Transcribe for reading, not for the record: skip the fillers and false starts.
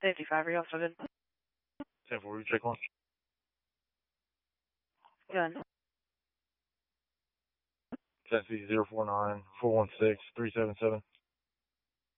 Safety 5, are you also good? 10-4, you check one. Good. Taxi 049-416-377.